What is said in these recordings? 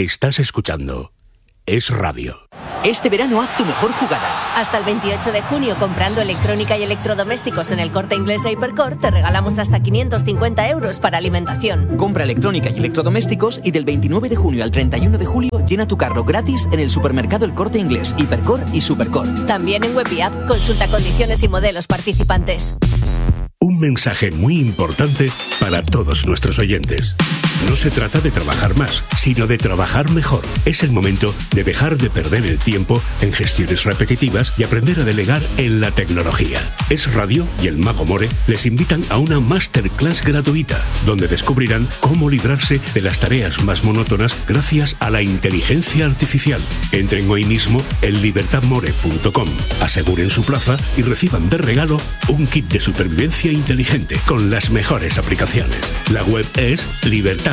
Estás escuchando Es Radio. Este verano haz tu mejor jugada. Hasta el 28 de junio, comprando electrónica y electrodomésticos en el Corte Inglés e Hipercor, te regalamos hasta 550 euros para alimentación. Compra electrónica y electrodomésticos y del 29 de junio al 31 de julio llena tu carro gratis en el supermercado El Corte Inglés, Hipercor y Supercor. También en web y app. Consulta condiciones y modelos participantes. Un mensaje muy importante para todos nuestros oyentes. No se trata de trabajar más, sino de trabajar mejor. Es el momento de dejar de perder el tiempo en gestiones repetitivas y aprender a delegar en la tecnología. Es Radio y el Mago More les invitan a una masterclass gratuita, donde descubrirán cómo librarse de las tareas más monótonas gracias a la inteligencia artificial. Entren hoy mismo en libertadmore.com, aseguren su plaza y reciban de regalo un kit de supervivencia inteligente con las mejores aplicaciones. La web es libertadmore.com.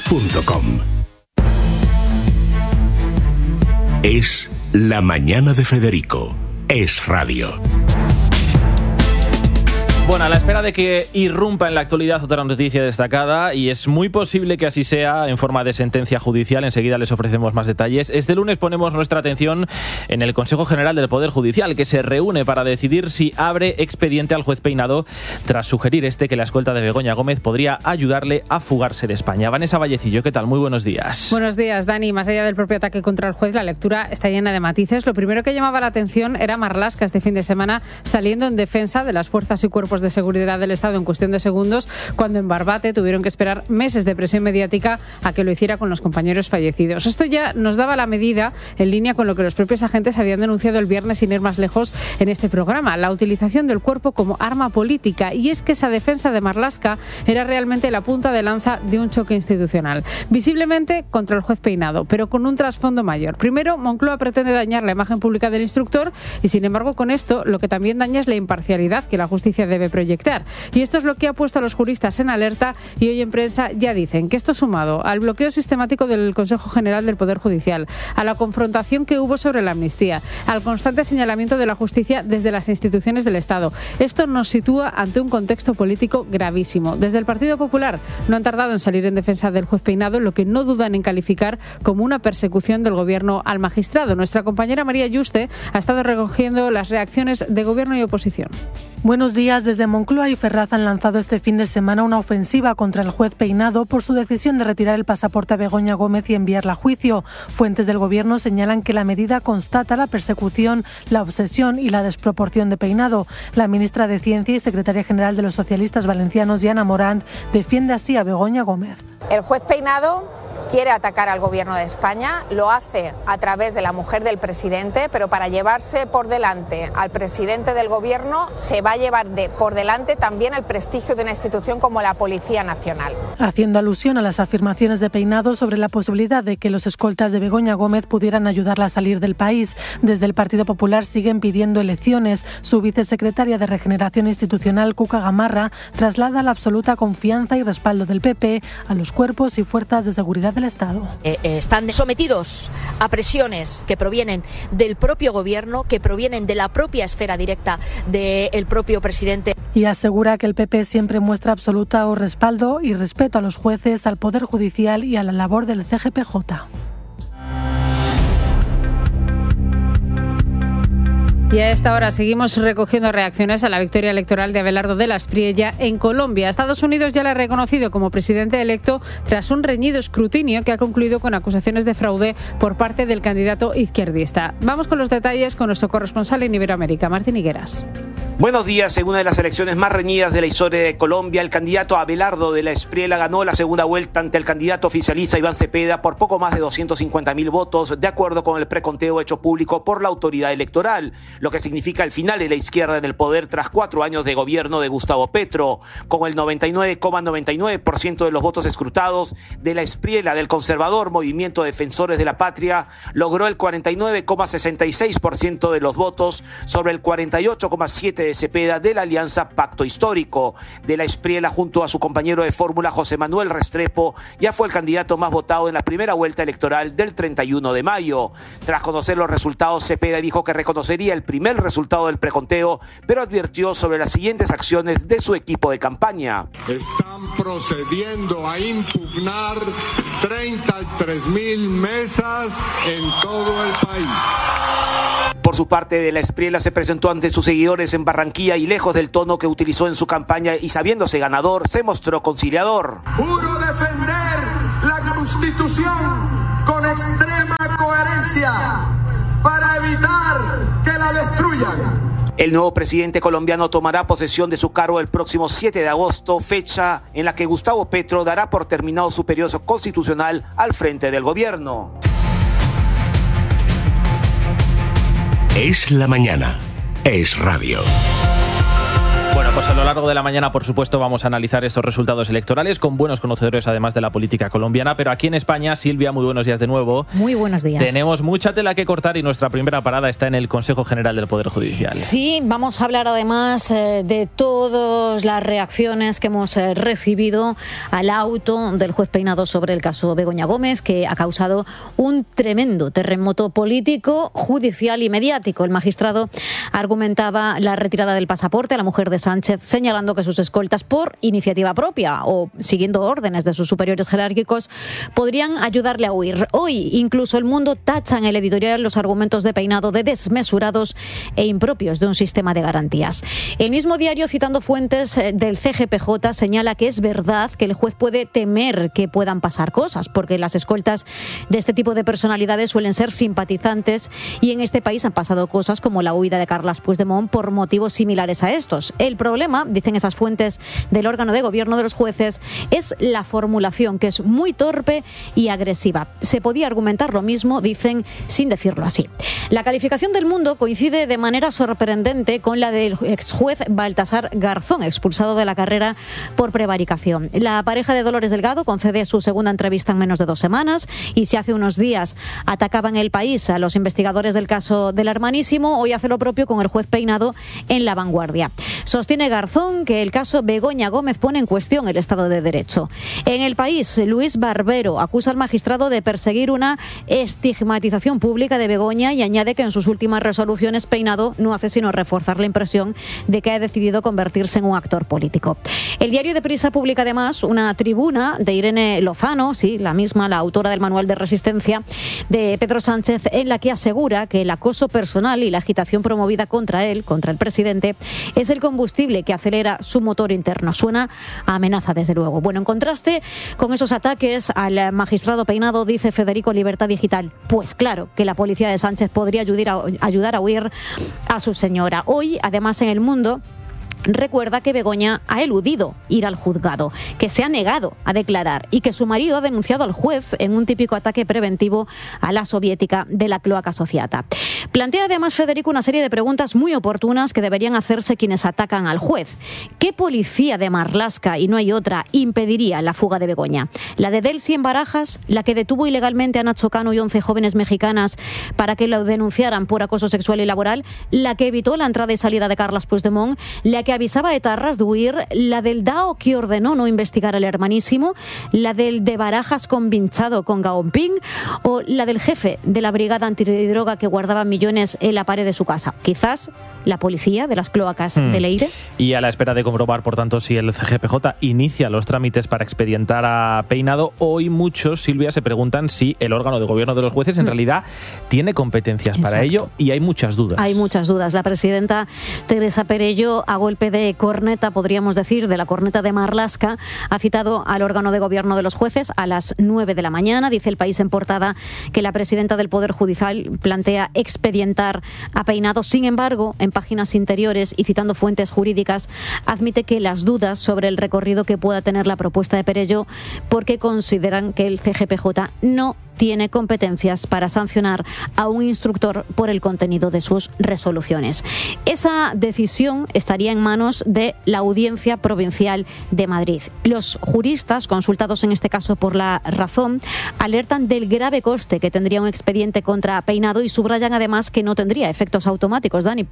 Es la mañana de Federico. Es Radio. Bueno, a la espera de que irrumpa en la actualidad otra noticia destacada, y es muy posible que así sea en forma de sentencia judicial, enseguida les ofrecemos más detalles. Este lunes ponemos nuestra atención en el Consejo General del Poder Judicial, que se reúne para decidir si abre expediente al juez Peinado, tras sugerir que la escolta de Begoña Gómez podría ayudarle a fugarse de España. Vanessa Vallecillo, ¿qué tal? Muy buenos días. Buenos días, Dani. Más allá del propio ataque contra el juez, la lectura está llena de matices. Lo primero que llamaba la atención era Marlaska este fin de semana saliendo en defensa de las fuerzas y cuerpos de seguridad del Estado en cuestión de segundos, cuando en Barbate tuvieron que esperar meses de presión mediática a que lo hiciera con los compañeros fallecidos. Esto ya nos daba la medida en línea con lo que los propios agentes habían denunciado el viernes, sin ir más lejos, en este programa, la utilización del cuerpo como arma política. Y es que esa defensa de Marlaska era realmente la punta de lanza de un choque institucional, visiblemente contra el juez Peinado, pero con un trasfondo mayor. Primero, Moncloa pretende dañar la imagen pública del instructor y, sin embargo, con esto lo que también daña es la imparcialidad que la justicia debe proyectar. Y esto es lo que ha puesto a los juristas en alerta, y hoy en prensa ya dicen que esto, sumado al bloqueo sistemático del Consejo General del Poder Judicial, a la confrontación que hubo sobre la amnistía, al constante señalamiento de la justicia desde las instituciones del Estado, esto nos sitúa ante un contexto político gravísimo. Desde el Partido Popular no han tardado en salir en defensa del juez Peinado, lo que no dudan en calificar como una persecución del gobierno al magistrado. Nuestra compañera María Yuste ha estado recogiendo las reacciones de gobierno y oposición. Buenos días. Desde Moncloa y Ferraz han lanzado este fin de semana una ofensiva contra el juez Peinado por su decisión de retirar el pasaporte a Begoña Gómez y enviarla a juicio. Fuentes del gobierno señalan que la medida constata la persecución, la obsesión y la desproporción de Peinado. La ministra de Ciencia y secretaria general de los socialistas valencianos, Diana Morant, defiende así a Begoña Gómez. El juez Peinado quiere atacar al gobierno de España, lo hace a través de la mujer del presidente, pero para llevarse por delante al presidente del gobierno se va a llevar por delante también el prestigio de una institución como la Policía Nacional. Haciendo alusión a las afirmaciones de Peinado sobre la posibilidad de que los escoltas de Begoña Gómez pudieran ayudarla a salir del país, desde el Partido Popular siguen pidiendo elecciones. Su vicesecretaria de Regeneración Institucional, Cuca Gamarra, traslada la absoluta confianza y respaldo del PP a los cuerpos y fuerzas de seguridad del Estado. Están sometidos a presiones que provienen del propio gobierno, que provienen de la propia esfera directa del propio presidente. Y asegura que el PP siempre muestra absoluto respaldo y respeto a los jueces, al Poder Judicial y a la labor del CGPJ. Y a esta hora seguimos recogiendo reacciones a la victoria electoral de Abelardo de la Espriella en Colombia. Estados Unidos ya le ha reconocido como presidente electo tras un reñido escrutinio que ha concluido con acusaciones de fraude por parte del candidato izquierdista. Vamos con los detalles con nuestro corresponsal en Iberoamérica, Martín Higueras. Buenos días. En una de las elecciones más reñidas de la historia de Colombia, el candidato Abelardo de la Espriella ganó la segunda vuelta ante el candidato oficialista Iván Cepeda por poco más de 250.000 votos, de acuerdo con el preconteo hecho público por la autoridad electoral, lo que significa el final de la izquierda en el poder tras 4 años de gobierno de Gustavo Petro. Con el 99,99% de los votos escrutados, de la Espriella del conservador Movimiento Defensores de la Patria logró el 49,66% de los votos sobre el 48,7% de Cepeda de la Alianza Pacto Histórico. De la Espriella, junto a su compañero de fórmula José Manuel Restrepo, ya fue el candidato más votado en la primera vuelta electoral del 31 de mayo. Tras conocer los resultados, Cepeda dijo que reconocería el primer resultado del preconteo, pero advirtió sobre las siguientes acciones de su equipo de campaña. Están procediendo a impugnar 30 3.000 mesas en todo el país. Por su parte, De la Espriella se presentó ante sus seguidores en Barranquilla y lejos del tono que utilizó en su campaña y sabiéndose ganador, se mostró conciliador. Juro defender la Constitución con extrema coherencia para evitar que la destruyan. El nuevo presidente colombiano tomará posesión de su cargo el próximo 7 de agosto, fecha en la que Gustavo Petro dará por terminado su periodo constitucional al frente del gobierno. Es la mañana. Es radio. Bueno, pues a lo largo de la mañana, por supuesto, vamos a analizar estos resultados electorales con buenos conocedores, además de la política colombiana. Pero aquí en España, Silvia, muy buenos días de nuevo. Muy buenos días. Tenemos mucha tela que cortar y nuestra primera parada está en el Consejo General del Poder Judicial. Sí, vamos a hablar además de todas las reacciones que hemos recibido al auto del juez Peinado sobre el caso Begoña Gómez, que ha causado un tremendo terremoto político, judicial y mediático. El magistrado argumentaba la retirada del pasaporte a la mujer de Sánchez, señalando que sus escoltas, por iniciativa propia o siguiendo órdenes de sus superiores jerárquicos, podrían ayudarle a huir. Hoy, incluso El Mundo tacha en el editorial los argumentos de Peinado de desmesurados e impropios de un sistema de garantías. El mismo diario, citando fuentes del CGPJ, señala que es verdad que el juez puede temer que puedan pasar cosas, porque las escoltas de este tipo de personalidades suelen ser simpatizantes y en este país han pasado cosas como la huida de Carles Puigdemont por motivos similares a estos. El problema, dicen esas fuentes del órgano de gobierno de los jueces, es la formulación, que es muy torpe y agresiva. Se podía argumentar lo mismo, dicen, sin decirlo así. La calificación del Mundo coincide de manera sorprendente con la del exjuez Baltasar Garzón, expulsado de la carrera por prevaricación. La pareja de Dolores Delgado concede su segunda entrevista en menos de 2 semanas y si hace unos días atacaban El País a los investigadores del caso del Hermanísimo, hoy hace lo propio con el juez Peinado en La Vanguardia. Sostiene Garzón que el caso Begoña Gómez pone en cuestión el Estado de Derecho. En El País, Luis Barbero acusa al magistrado de perseguir una estigmatización pública de Begoña y añade que en sus últimas resoluciones Peinado no hace sino reforzar la impresión de que ha decidido convertirse en un actor político. El diario Deprisa publica además una tribuna de Irene Lozano, sí, la misma, la autora del manual de resistencia de Pedro Sánchez, en la que asegura que el acoso personal y la agitación promovida contra él, contra el presidente, es el combustible que acelera su motor interno. Suena a amenaza, desde luego. Bueno, en contraste con esos ataques al magistrado Peinado, dice Federico Libertad Digital, pues claro que la policía de Sánchez podría ayudar a huir a su señora. Hoy, además, en El Mundo recuerda que Begoña ha eludido ir al juzgado, que se ha negado a declarar y que su marido ha denunciado al juez en un típico ataque preventivo a la soviética de la cloaca Sociata. Plantea además Federico una serie de preguntas muy oportunas que deberían hacerse quienes atacan al juez. ¿Qué policía de Marlaska, y no hay otra, impediría la fuga de Begoña? ¿La de Delcy en Barajas? ¿La que detuvo ilegalmente a Nacho Cano y 11 jóvenes mexicanas para que lo denunciaran por acoso sexual y laboral? ¿La que evitó la entrada y salida de Carles Puigdemont? ¿La que avisaba a etarras de huir? ¿La del DAO que ordenó no investigar al Hermanísimo? ¿La del de Barajas convinchado con Gaomping? ¿O la del jefe de la brigada antidroga que guardaba millones en la pared de su casa? Quizás la policía de las cloacas de Leire. Y a la espera de comprobar, por tanto, si el CGPJ inicia los trámites para expedientar a Peinado, hoy muchos, Silvia, se preguntan si el órgano de gobierno de los jueces en realidad tiene competencias para ello, y hay muchas dudas. Hay muchas dudas. La presidenta Teresa Perello, a golpe de corneta, podríamos decir, de la corneta de Marlaska, ha citado al órgano de gobierno de los jueces a las 9 de la mañana. Dice El País en portada que la presidenta del Poder Judicial plantea expedientar a Peinado. Sin embargo, en páginas interiores y citando fuentes jurídicas, admite que las dudas sobre el recorrido que pueda tener la propuesta de Perello, porque consideran que el CGPJ no tiene competencias para sancionar a un instructor por el contenido de sus resoluciones. Esa decisión estaría en manos de la Audiencia Provincial de Madrid. Los juristas, consultados en este caso por La Razón, alertan del grave coste que tendría un expediente contra Peinado y subrayan además que no tendría efectos automáticos, Dani,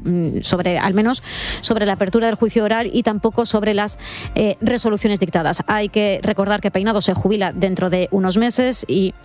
al menos sobre la apertura del juicio oral y tampoco sobre las resoluciones dictadas. Hay que recordar que Peinado se jubila dentro de unos meses y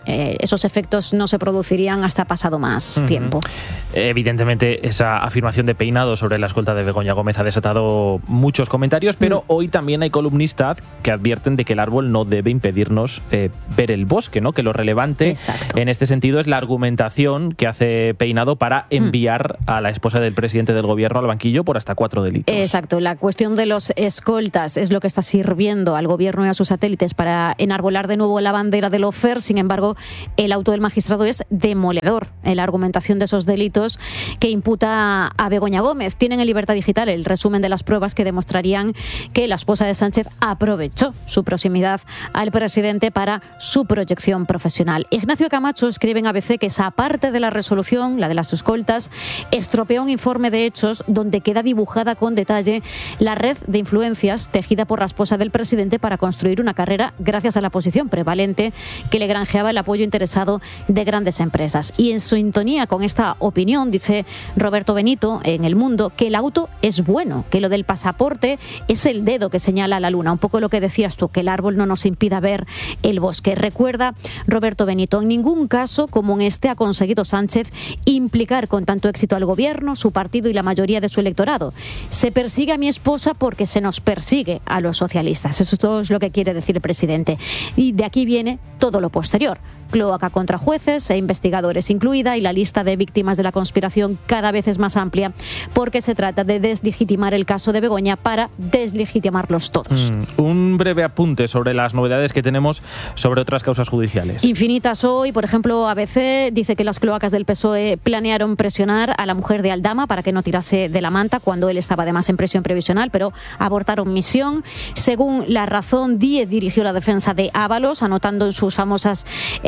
esos efectos no se producirían hasta pasado más tiempo. Evidentemente, esa afirmación de Peinado sobre la escolta de Begoña Gómez ha desatado muchos comentarios, pero hoy también hay columnistas que advierten de que el árbol no debe impedirnos ver el bosque, ¿no? Que lo relevante en este sentido es la argumentación que hace Peinado para enviar a la esposa del presidente del gobierno al banquillo por hasta 4 delitos. Exacto, la cuestión de los escoltas es lo que está sirviendo al gobierno y a sus satélites para enarbolar de nuevo la bandera del lawfare. Sin embargo, el auto del magistrado es demoledor en la argumentación de esos delitos que imputa a Begoña Gómez. Tienen en Libertad Digital el resumen de las pruebas que demostrarían que la esposa de Sánchez aprovechó su proximidad al presidente para su proyección profesional. Ignacio Camacho escribe en ABC que esa parte de la resolución, la de las escoltas, estropeó un informe de hechos donde queda dibujada con detalle la red de influencias tejida por la esposa del presidente para construir una carrera gracias a la posición prevalente que le granjeaba el apoyo interesado de grandes empresas. Y en sintonía con esta opinión, dice Roberto Benito en El Mundo, que el auto es bueno, que lo del pasaporte es el dedo que señala a la luna. Un poco lo que decías tú, que el árbol no nos impida ver el bosque. Recuerda Roberto Benito, en ningún caso como en este ha conseguido Sánchez implicar con tanto éxito al gobierno, su partido y la mayoría de su electorado. Se persigue a mi esposa porque se nos persigue a los socialistas. Eso es lo que quiere decir el presidente. Y de aquí viene todo lo posterior. Cloaca contra jueces e investigadores incluida, y la lista de víctimas de la conspiración cada vez es más amplia porque se trata de deslegitimar el caso de Begoña para deslegitimarlos todos. Un breve apunte sobre las novedades que tenemos sobre otras causas judiciales. Infinitas hoy. Por ejemplo, ABC dice que las cloacas del PSOE planearon presionar a la mujer de Aldama para que no tirase de la manta cuando él estaba además en prisión provisional, pero abortaron misión. Según La Razón, Díez dirigió la defensa de Ábalos, anotando en sus famosas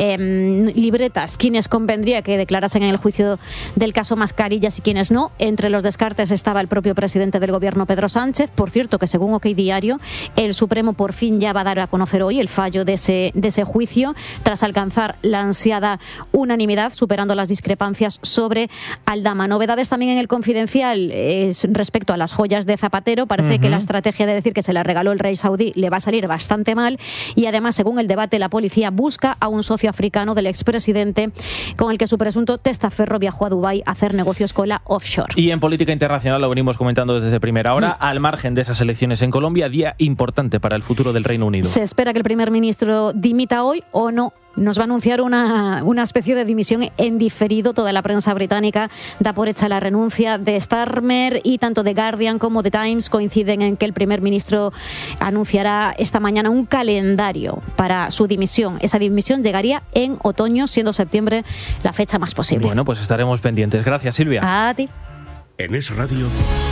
libretas quienes convendría que declarasen en el juicio del caso Mascarillas y quienes no. Entre los descartes estaba el propio presidente del gobierno, Pedro Sánchez. Por cierto, que según OK Diario, el Supremo por fin ya va a dar a conocer hoy el fallo de ese juicio, tras alcanzar la ansiada unanimidad, superando las discrepancias sobre Aldama. Novedades también en El Confidencial respecto a las joyas de Zapatero. Parece que la estrategia de decir que se la regaló el rey saudí le va a salir bastante mal, y además, según El Debate, la policía busca a un socio africano del expresidente con el que su presunto testaferro viajó a Dubái a hacer negocios con la offshore. Y en política internacional, lo venimos comentando desde primera hora, al margen de esas elecciones en Colombia, día importante para el futuro del Reino Unido. Se espera que el primer ministro dimita hoy o no. Nos va a anunciar una especie de dimisión en diferido. Toda la prensa británica da por hecha la renuncia de Starmer, y tanto The Guardian como The Times coinciden en que el primer ministro anunciará esta mañana un calendario para su dimisión. Esa dimisión llegaría en otoño, siendo septiembre la fecha más posible. Bueno, pues estaremos pendientes. Gracias, Silvia. A ti. En Es Radio.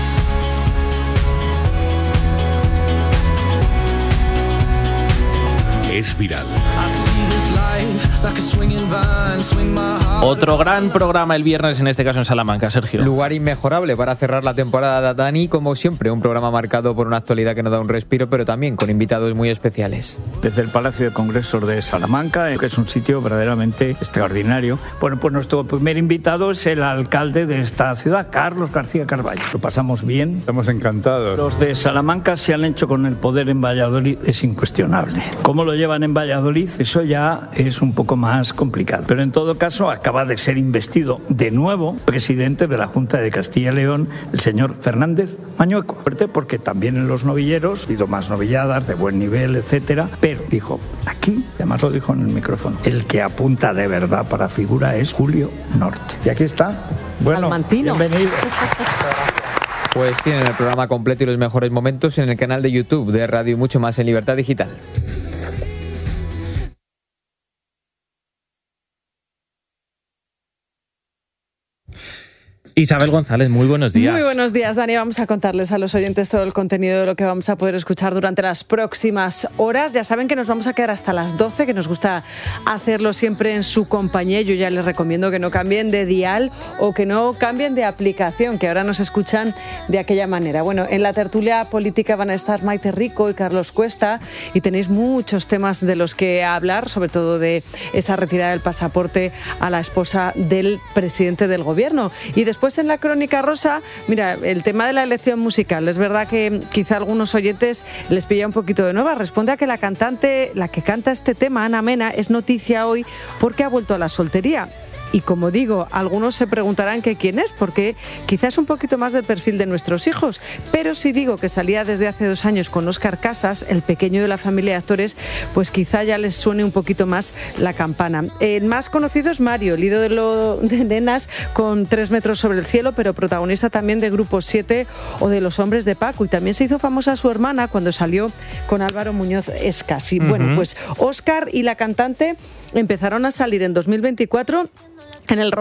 Es viral. Otro gran programa el viernes, en este caso en Salamanca, Sergio. Lugar inmejorable para cerrar la temporada, Dani, como siempre, un programa marcado por una actualidad que nos da un respiro, pero también con invitados muy especiales. Desde el Palacio de Congresos de Salamanca, que es un sitio verdaderamente extraordinario. Bueno, pues nuestro primer invitado es el alcalde de esta ciudad, Carlos García Carballo. Lo pasamos bien. Estamos encantados. Los de Salamanca se han hecho con el poder en Valladolid, es incuestionable. ¿Cómo lo llevan en Valladolid? Eso ya es un poco más complicado. Pero en todo caso, acaba de ser investido de nuevo presidente de la Junta de Castilla y León, el señor Fernández Mañueco. Porque también en los novilleros ha habido más novilladas de buen nivel, etcétera. Pero dijo, aquí, además lo dijo en el micrófono, el que apunta de verdad para figura es Julio Norte. Y aquí está. Bueno, Salmantino. Bienvenido. Pues tienen el programa completo y los mejores momentos en el canal de YouTube de Radio y mucho más en Libertad Digital. Isabel González, muy buenos días. Muy buenos días, Dani. Vamos a contarles a los oyentes todo el contenido de lo que vamos a poder escuchar durante las próximas horas. Ya saben que nos vamos a quedar hasta las 12, que nos gusta hacerlo siempre en su compañía. Yo ya les recomiendo que no cambien de dial o que no cambien de aplicación, que ahora nos escuchan de aquella manera. Bueno, en la tertulia política van a estar Maite Rico y Carlos Cuesta, y tenéis muchos temas de los que hablar, sobre todo de esa retirada del pasaporte a la esposa del presidente del gobierno. Y después después en la Crónica Rosa, mira, el tema de la elección musical, es verdad que quizá a algunos oyentes les pilla un poquito de nueva. Responde a que la cantante, la que canta este tema, Ana Mena, es noticia hoy porque ha vuelto a la soltería. Y como digo, algunos se preguntarán que quién es, porque quizás un poquito más del perfil de nuestros hijos. Pero si digo que salía desde hace 2 años con Óscar Casas, el pequeño de la familia de actores, pues quizá ya les suene un poquito más la campana. El más conocido es Mario, el ídolo de nenas con 3 metros sobre el cielo, pero protagonista también de Grupo 7 o de Los hombres de Paco. Y también se hizo famosa su hermana cuando salió con Álvaro Muñoz Escasi. Bueno, pues Óscar y la cantante empezaron a salir en 2024 en el